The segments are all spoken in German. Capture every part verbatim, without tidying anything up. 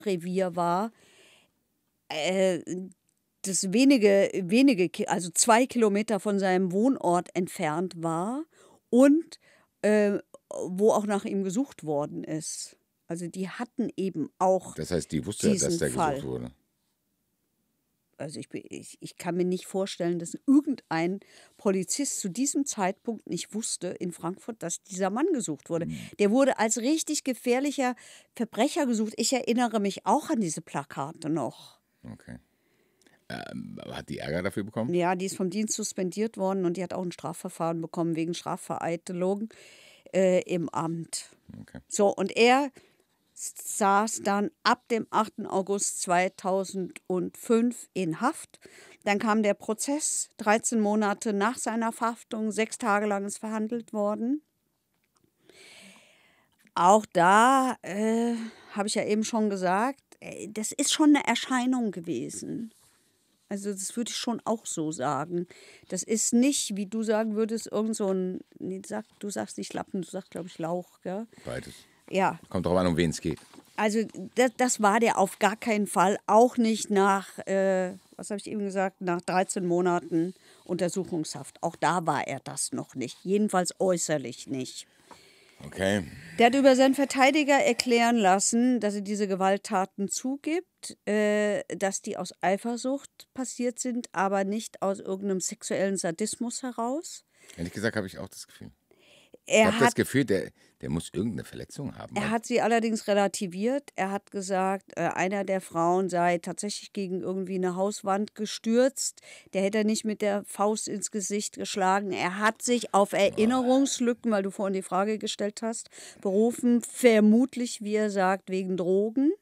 Revier war, äh, das wenige, wenige, Ki- also zwei Kilometer von seinem Wohnort entfernt war und äh, wo auch nach ihm gesucht worden ist. Also die hatten eben auch Das heißt, die wusste ja, dass diesen der Fall. gesucht wurde. Also ich, bin- ich, ich kann mir nicht vorstellen, dass irgendein Polizist zu diesem Zeitpunkt nicht wusste in Frankfurt, dass dieser Mann gesucht wurde. Der wurde als richtig gefährlicher Verbrecher gesucht. Ich erinnere mich auch an diese Plakate noch. Okay. Ähm, hat die Ärger dafür bekommen? Ja, die ist vom Dienst suspendiert worden und die hat auch ein Strafverfahren bekommen wegen Strafvereitelung äh, im Amt. Okay. So, und er saß dann ab dem achten August zweitausendfünf in Haft. Dann kam der Prozess, dreizehn Monate nach seiner Verhaftung, sechs Tage lang ist verhandelt worden. Auch da äh, habe ich ja eben schon gesagt, äh, das ist schon eine Erscheinung gewesen. Also das würde ich schon auch so sagen. Das ist nicht, wie du sagen würdest, irgend so ein, nee, sag, du sagst nicht Lappen, du sagst, glaube ich, Lauch. Gell? Beides. Ja, Kommt drauf an, um wen es geht. also das, das war der auf gar keinen Fall, auch nicht nach, äh, was habe ich eben gesagt, nach dreizehn Monaten Untersuchungshaft. Auch da war er das noch nicht, jedenfalls äußerlich nicht. Okay. Der hat über seinen Verteidiger erklären lassen, dass er diese Gewalttaten zugibt, äh, dass die aus Eifersucht passiert sind, aber nicht aus irgendeinem sexuellen Sadismus heraus. Ehrlich gesagt habe ich auch das Gefühl. Ich Er habe das hat Gefühl, der, der muss irgendeine Verletzung haben. Er weil- hat sie allerdings relativiert. Er hat gesagt, äh, einer der Frauen sei tatsächlich gegen irgendwie eine Hauswand gestürzt. Der hätte er nicht mit der Faust ins Gesicht geschlagen. Er hat sich auf Erinnerungslücken, weil du vorhin die Frage gestellt hast, berufen. Vermutlich, wie er sagt, wegen Drogen.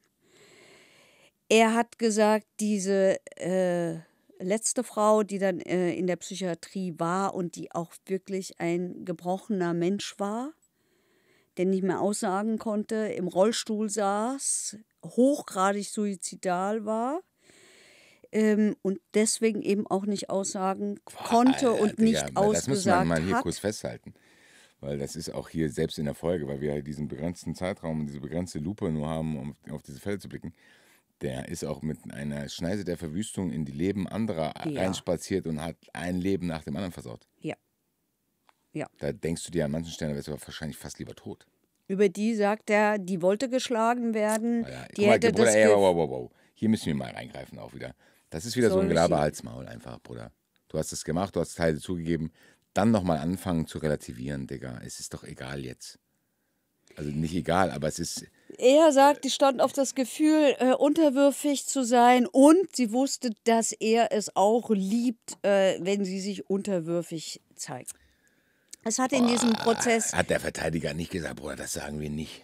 Er hat gesagt, diese äh, letzte Frau, die dann äh, in der Psychiatrie war und die auch wirklich ein gebrochener Mensch war, der nicht mehr aussagen konnte, im Rollstuhl saß, hochgradig suizidal war ähm, und deswegen eben auch nicht aussagen konnte Alter, und Digga, nicht aber das muss man ausgesagt mal hier hat. kurz festhalten. Weil das ist auch hier selbst in der Folge, weil wir halt diesen begrenzten Zeitraum und diese begrenzte Lupe nur haben, um auf diese Fälle zu blicken. Der ist auch mit einer Schneise der Verwüstung in die Leben anderer Ja. reinspaziert und hat ein Leben nach dem anderen versaut. Ja. Ja. Da denkst du dir an manchen Stellen, da wärst du aber wahrscheinlich fast lieber tot. Über die sagt er, die wollte geschlagen werden. Ja, Die guck mal, hätte Bruder, das ey, Ge- wow, wow, wow. Hier müssen wir mal reingreifen auch wieder. Das ist wieder so Soll ein ich- Gelaberhalsmaul einfach, Bruder. Du hast es gemacht, du hast Teile zugegeben. Dann nochmal anfangen zu relativieren, Digga. Es ist doch egal jetzt. Also nicht egal, aber es ist... Er sagt, die stand auf das Gefühl, äh, unterwürfig zu sein und sie wusste, dass er es auch liebt, äh, wenn sie sich unterwürfig zeigt. Es hat in diesem Prozess, Hat der Verteidiger nicht gesagt, Bruder, das sagen wir nicht.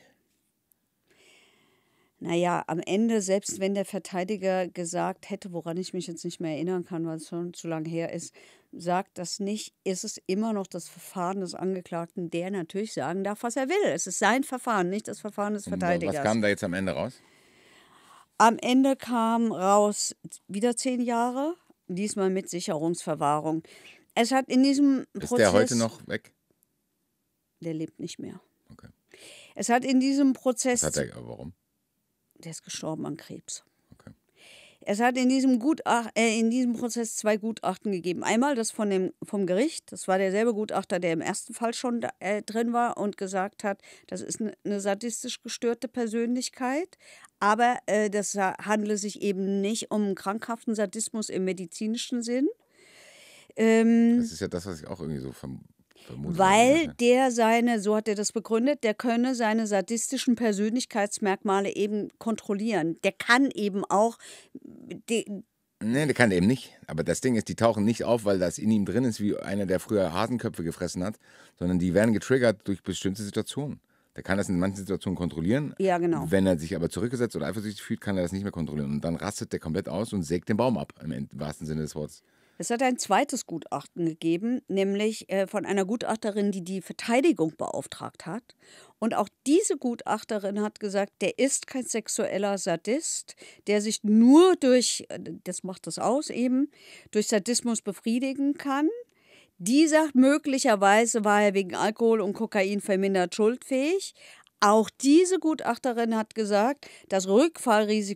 naja, am Ende, selbst wenn der Verteidiger gesagt hätte, woran ich mich jetzt nicht mehr erinnern kann, weil es schon zu lange her ist, sagt das nicht, ist es immer noch das Verfahren des Angeklagten, der natürlich sagen darf, was er will. Es ist sein Verfahren, nicht das Verfahren des Und wa- Verteidigers. was kam da jetzt am Ende raus? Am Ende kam raus wieder zehn Jahre, diesmal mit Sicherungsverwahrung. Es hat in diesem Ist Prozess... der heute noch weg? Der lebt nicht mehr. Okay. Es hat in diesem Prozess... Was hat er, aber warum? Der ist gestorben an Krebs. Okay. Es hat in diesem, Gutach äh, in diesem Prozess zwei Gutachten gegeben. Einmal das von dem, vom Gericht, das war derselbe Gutachter, der im ersten Fall schon da, äh, drin war und gesagt hat, das ist eine ne sadistisch gestörte Persönlichkeit, aber äh, das handle sich eben nicht um krankhaften Sadismus im medizinischen Sinn. Ähm, Das ist ja das, was ich auch irgendwie so verm vermute. Weil der seine, so hat er das begründet, der könne seine sadistischen Persönlichkeitsmerkmale eben kontrollieren. Der kann eben auch, die, Nee, der kann eben nicht. Aber das Ding ist, die tauchen nicht auf, weil das in ihm drin ist, wie einer, der früher Hasenköpfe gefressen hat, sondern die werden getriggert durch bestimmte Situationen. Der kann das in manchen Situationen kontrollieren. Ja, genau. Wenn er sich aber zurückgesetzt oder eifersüchtig fühlt, kann er das nicht mehr kontrollieren. Und dann rastet der komplett aus und sägt den Baum ab, im End- im wahrsten Sinne des Wortes. Es hat ein zweites Gutachten gegeben, nämlich äh, von einer Gutachterin, die die Verteidigung beauftragt hat. Und auch diese Gutachterin hat gesagt, der ist kein sexueller Sadist, der sich nur durch, äh, das macht das aus eben, durch Sadismus befriedigen kann. Die sagt, möglicherweise war er wegen Alkohol und Kokain vermindert schuldfähig. Auch diese Gutachterin hat gesagt, das Rückfallrisiko